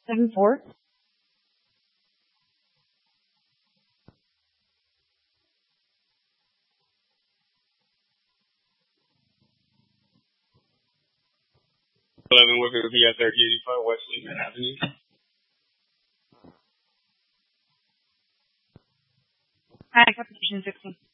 7-4. 11 with it via 3085 West Lincoln Avenue. Hi, application 16.